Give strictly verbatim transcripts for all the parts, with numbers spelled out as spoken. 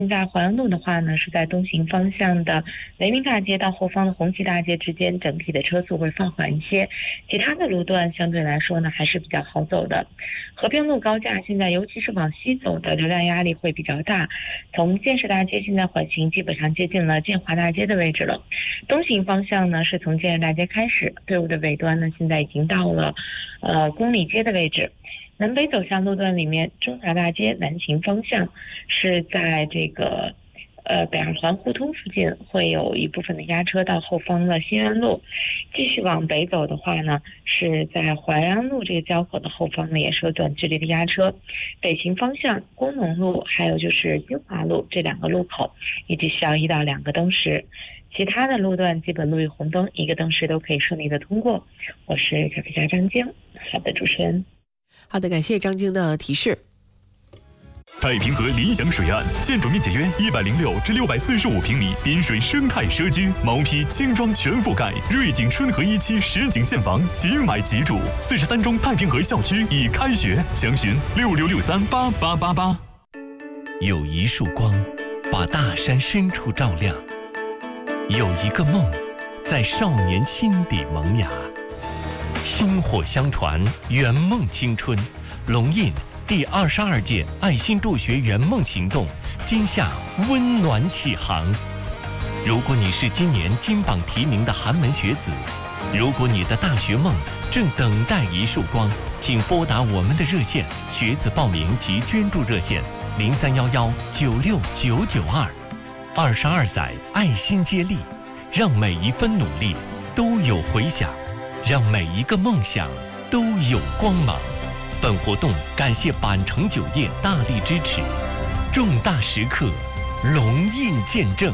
在淮阳路的话呢，是在东行方向的雷鸣大街到后方的红旗大街之间，整体的车速会放缓一些。其他的路段相对来说呢，还是比较好走的。和平路高架现在尤其是往西走的流量压力会比较大，从建设大街现在缓行基本上接近了建华大街的位置了。东行方向呢，是从建设大街开始，队伍的尾端呢，现在已经到了呃公里街的位置。南北走向路段里面，中华大街南行方向是在这个呃北二环互通附近会有一部分的压车到后方的新源路。继续往北走的话呢，是在淮阳路这个交口的后方呢，也是有短距离的压车。北行方向工农路还有就是金华路这两个路口一直需要一到两个灯时，其他的路段基本路与红灯一个灯时都可以顺利的通过。我是小飞侠张晶，好的，主持人。 好的，感谢张晶的提示。 太平河理想水岸，建筑面积约一百零六至六百四十五平米，滨水生态社区，毛坯轻装全覆盖，瑞景春和一期实景现房，即买即住。四十三中太平河校区已开学，详询六六六三八八八八。 有一束光，把大山深处照亮；有一个梦，在少年心底萌芽。薪火相传，圆梦青春。龙印第二十二届爱心助学圆梦行动今夏温暖启航。如果你是今年金榜题名的寒门学子，如果你的大学梦正等待一束光，请拨打我们的热线学子报名及捐助热线零三幺幺九六九九二。二十二载爱心接力，让每一分努力都有回响，让每一个梦想都有光芒。本活动感谢板城酒业大力支持，重大时刻，龙印见证。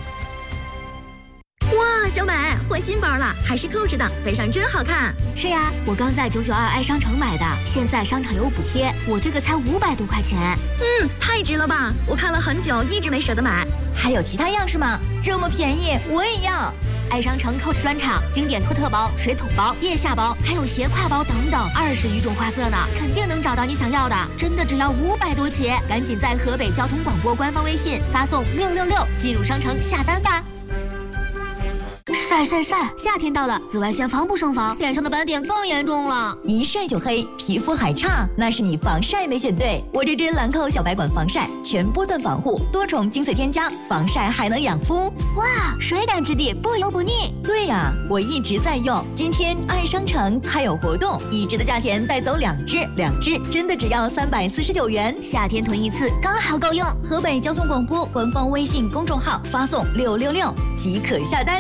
哇，小美换新包了，还是扣着的，背上真好看。 是呀，我刚在九九二爱商城买的，现在商场有补贴，我这个才五百多块钱。 嗯，太值了吧！我看了很久，一直没舍得买。还有其他样式吗？这么便宜，我也要。 爱商城 Coach 专场，经典托特包、水桶包、腋下包，还有斜挎包等等，二十余种花色呢，肯定能找到你想要的。真的只要五百多起，赶紧在河北交通广播官方微信发送六六六进入商城下单吧。晒晒晒！夏天到了，紫外线防不胜防，脸上的斑点更严重了。 一晒就黑，皮肤还差，那是你防晒没选对。我这支兰蔻小白管防晒，全波段防护，多重精粹添加，防晒还能养肤。 哇，水感质地，不油不腻。 对呀、啊，我一直在用。今天爱商城还有活动，一支的价钱带走两支，两支真的只要三百四十九元。 夏天囤一次刚好够用。 河北交通广播官方微信公众号发送六六六即可下单。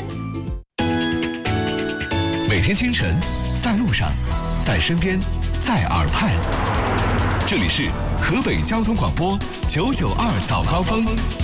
每天清晨，在路上，在身边，在耳畔，这里是河北交通广播九九二早高峰。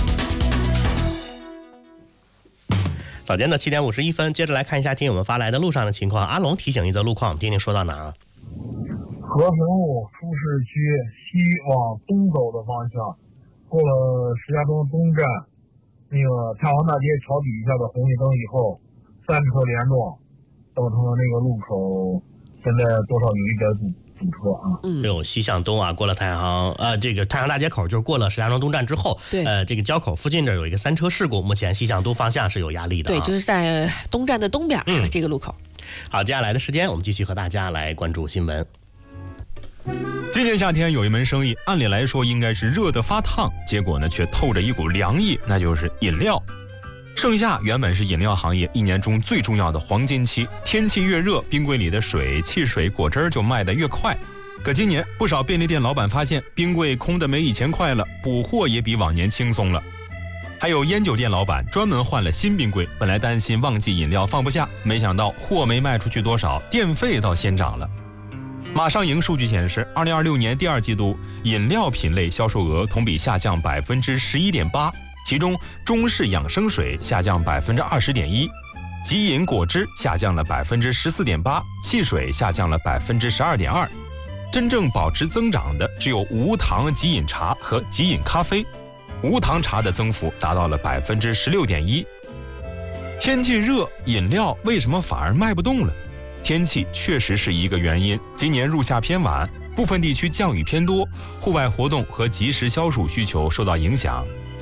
早间的七点五十一分，接着来看一下听友们发来的路上的情况。阿龙提醒一则路况，听听说到哪儿？ 和平路出市区西往东走的方向，过了石家庄东站，那个太行大街桥底下的红绿灯以后，三车联动。造成了那个路口现在多少有一点堵堵车啊。 嗯，这种西向东啊，过了太行呃，这个太行大街口就是过了石家庄东站之后， 对， 呃，这个交口附近这有一个三车事故，目前西向东方向是有压力的、啊。 对，就是在东站的东边、嗯、这个路口。 好，接下来的时间我们继续和大家来关注新闻。 今年夏天有一门生意，按理来说应该是热得发烫，结果呢却透着一股凉意，那就是饮料。盛夏原本是饮料行业一年中最重要的黄金期，天气越热，冰柜里的水、汽水、果汁就卖得越快。可今年不少便利店老板发现，冰柜空得没以前快了，补货也比往年轻松了。还有烟酒店老板专门换了新冰柜，本来担心旺季饮料放不下，没想到货没卖出去多少，电费倒先涨了。马上营数据显示，二零二六年第二季度饮料品类销售额同比下降百分之十一点八。其中中式养生水下降百分之二十点一，即饮果汁下降了百分之十四点八，汽水下降了百分之十二点二。真正保持增长的只有无糖即饮茶和即饮咖啡，无糖茶的增幅达到了百分之十六点一。天气热，饮料为什么反而卖不动了？天气确实是一个原因。今年入夏偏晚，部分地区降雨偏多，户外活动和及时消暑需求受到影响。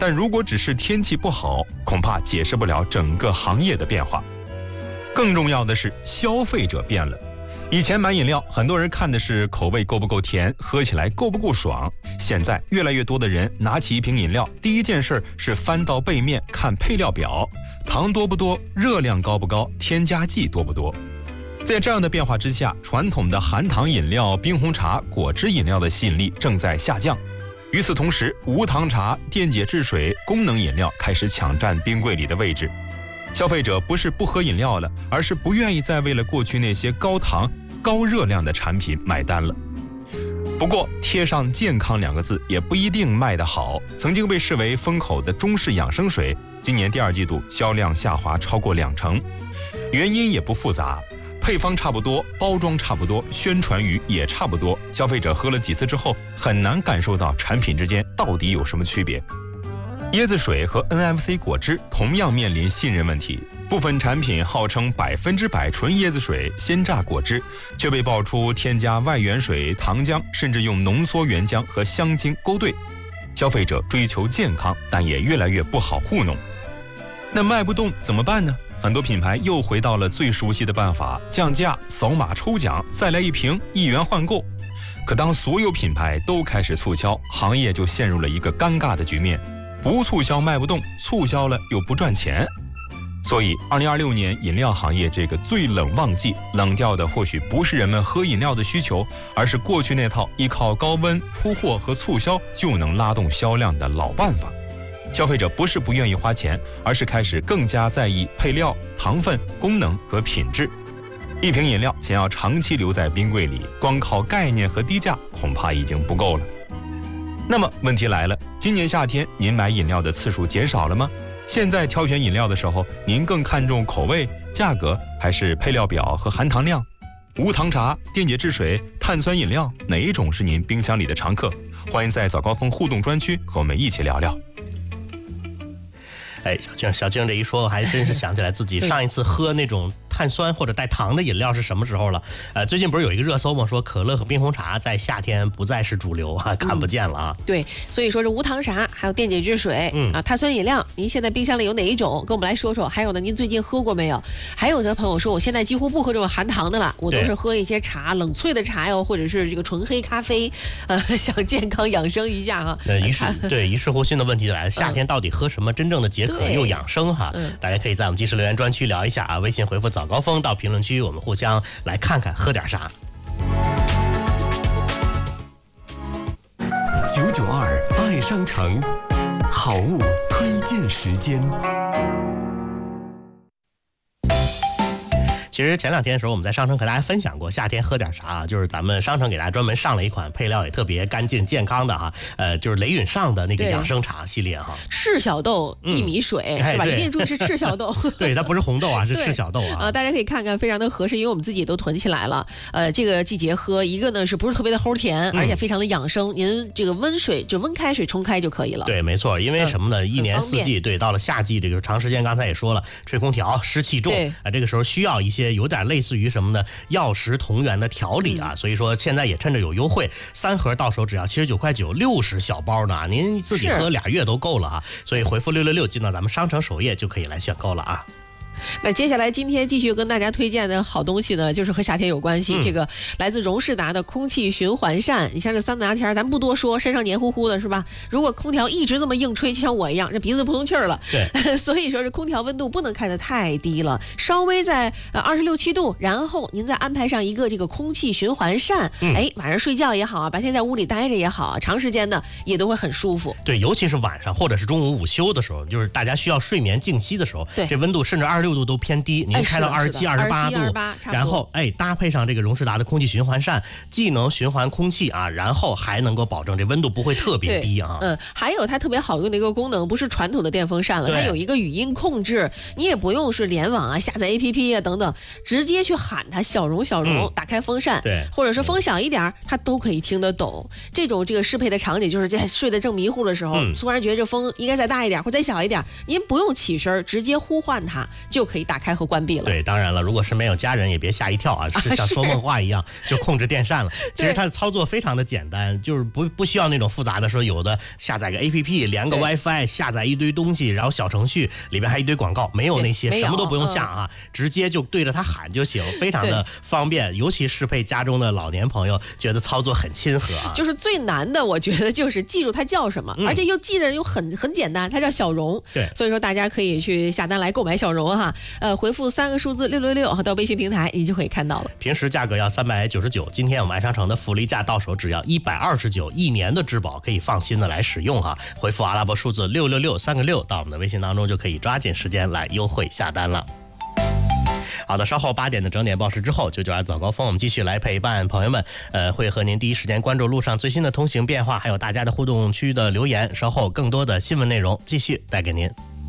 但如果只是天气不好，恐怕解释不了整个行业的变化。更重要的是，消费者变了。以前买饮料，很多人看的是口味够不够甜，喝起来够不够爽。现在越来越多的人拿起一瓶饮料，第一件事是翻到背面看配料表，糖多不多，热量高不高，添加剂多不多。在这样的变化之下，传统的含糖饮料、冰红茶、果汁饮料的吸引力正在下降。与此同时，无糖茶、电解质水、功能饮料开始抢占冰柜里的位置。消费者不是不喝饮料了，而是不愿意再为了过去那些高糖、高热量的产品买单了。不过贴上健康两个字也不一定卖得好。曾经被视为风口的中式养生水，今年第二季度销量下滑超过两成。原因也不复杂，配方差不多，包装差不多，宣传语也差不多，消费者喝了几次之后很难感受到产品之间到底有什么区别。椰子水和 N F C 果汁同样面临信任问题，部分产品号称百分之百纯椰子水、鲜榨果汁，却被爆出添加外源水、糖浆，甚至用浓缩原浆和香精勾兑。消费者追求健康，但也越来越不好糊弄。那卖不动怎么办呢？很多品牌又回到了最熟悉的办法，降价、扫码抽奖，再来一瓶，一元换购。可当所有品牌都开始促销，行业就陷入了一个尴尬的局面。不促销卖不动，促销了又不赚钱。所以二零二六年饮料行业这个最冷旺季，冷掉的或许不是人们喝饮料的需求，而是过去那套依靠高温铺货和促销就能拉动销量的老办法。消费者不是不愿意花钱，而是开始更加在意配料、糖分、功能和品质。一瓶饮料想要长期留在冰柜里，光靠概念和低价恐怕已经不够了。那么问题来了，今年夏天您买饮料的次数减少了吗？现在挑选饮料的时候，您更看重口味、价格，还是配料表和含糖量？无糖茶、电解质水、碳酸饮料，哪一种是您冰箱里的常客？欢迎在早高峰互动专区和我们一起聊聊。 哎，小静，小静这一说，我还真是想起来自己上一次喝那种碳酸或者带糖的饮料是什么时候了？呃，最近不是有一个热搜吗？说可乐和冰红茶在夏天不再是主流啊，看不见了啊。 嗯、对，所以说这无糖茶还有电解质水、嗯、啊，碳酸饮料，您现在冰箱里有哪一种？跟我们来说说。还有呢，您最近喝过没有？还有的朋友说，我现在几乎不喝这种含糖的了，我都是喝一些茶，冷萃的茶哟，或者是这个纯黑咖啡，呃，想健康养生一下哈。 呃，于是对于是乎新的问题就来了，夏天到底喝什么真正的解渴又养生哈？嗯、大家可以在我们即时留言专区聊一下啊，微信回复早高峰到评论区，我们互相来看看喝点啥。 九九二爱商城好物推荐时间。 其实前两天的时候，我们在商城和大家分享过夏天喝点啥啊，就是咱们商城给大家专门上了一款配料也特别干净健康的哈，呃，就是雷允上的那个养生茶系列哈。 赤小豆薏米水、嗯、是吧？一定注意是赤小豆。 对，它不是红豆啊，是赤小豆啊。 呃，大家可以看看，非常的合适，因为我们自己也都囤起来了。呃，这个季节喝，一个呢是不是特别的齁甜，而且非常的养生。嗯、您这个温水就温开水冲开就可以了。 对，没错，因为什么呢？嗯、一年四季，对，到了夏季这个长时间，刚才也说了，吹空调，湿气重啊、呃，这个时候需要一些有点类似于什么呢？药食同源的调理啊，嗯、所以说现在也趁着有优惠，三盒到手只要七十九块九，六十小包呢，您自己喝俩月都够了啊！所以回复六六六进到咱们商城首页就可以来选购了啊。 那接下来今天继续跟大家推荐的好东西呢，就是和夏天有关系。嗯、这个来自荣仕达的空气循环扇，你像这三大天，咱不多说，身上黏糊糊的是吧？如果空调一直这么硬吹，就像我一样，这鼻子不通气儿了。 对， 所以说这空调温度不能开得太低了，稍微在呃二十六七度，然后您再安排上一个这个空气循环扇，嗯、哎，晚上睡觉也好啊，白天在屋里待着也好啊，长时间的也都会很舒服。 对，尤其是晚上或者是中午午休的时候，就是大家需要睡眠静息的时候， 对， 这温度甚至二十六度都偏低。您开到二十七、二十八度，然后哎搭配上这个荣仕达的空气循环扇，既能循环空气啊，然后还能够保证这温度不会特别低啊。 嗯，还有它特别好用的一个功能，不是传统的电风扇了，它有一个语音控制，你也不用是联网啊、下载 A P P 啊等等，直接去喊它小荣小荣、嗯，打开风扇， 对， 或者是风小一点，它都可以听得懂。这种这个适配的场景，就是在睡得正迷糊的时候，嗯、突然觉得这风应该再大一点或再小一点，您不用起身，直接呼唤它就就可以打开和关闭了。 对，当然了，如果是没有家人，也别吓一跳啊，是像说梦话一样就控制电扇了。其实它的操作非常的简单，就是不不需要那种复杂的，说有的下载个 A P P， 连个 WiFi， 下载一堆东西，然后小程序里边还一堆广告，没有那些，什么都不用下啊，嗯、直接就对着它喊就行，非常的方便，尤其适配家中的老年朋友，觉得操作很亲和啊。 就是最难的，我觉得就是记住它叫什么，嗯、而且又记得又很很简单，它叫小荣。 对， 所以说大家可以去下单来购买小荣哈，呃，回复三个数字六六六到微信平台，你就可以看到了。 平时价格要三百九十九，今天我们爱商城的福利价到手只要一百二十九，一年的质保可以放心的来使用哈。回复阿拉伯数字六六六三个六到我们的微信当中，就可以抓紧时间来优惠下单了。好的，稍后八点的整点报时之后，九九二早高峰，我们继续来陪伴朋友们，呃，会和您第一时间关注路上最新的通行变化，还有大家的互动区的留言。稍后更多的新闻内容继续带给您。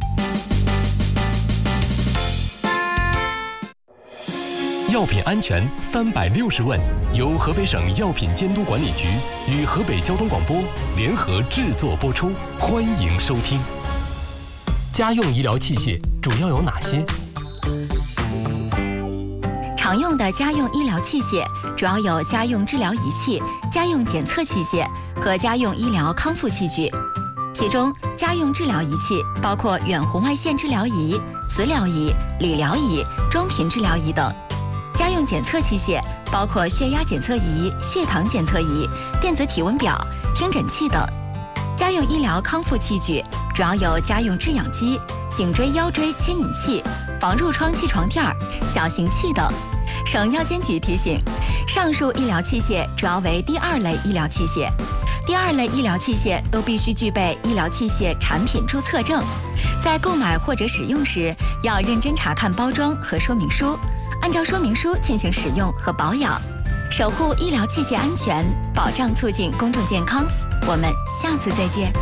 药品安全三百六十问，由河北省药品监督管理局与河北交通广播联合制作播出，欢迎收听。家用医疗器械主要有哪些？ 常用的家用医疗器械主要有家用治疗仪器、家用检测器械和家用医疗康复器具。其中，家用治疗仪器包括远红外线治疗仪、磁疗仪、理疗仪、中频治疗仪等。家用检测器械包括血压检测仪、血糖检测仪、电子体温表、听诊器等。家用医疗康复器具主要有家用制氧机、颈椎腰椎牵引器、防褥疮气床垫、矫形器等。省药监局提醒，上述医疗器械主要为第二类医疗器械，第二类医疗器械都必须具备医疗器械产品注册证。在购买或者使用时，要认真查看包装和说明书，按照说明书进行使用和保养，守护医疗器械安全，保障促进公众健康。我们下次再见。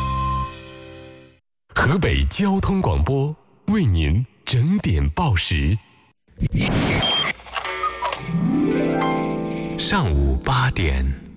河北交通广播为您整点报时。上午八点。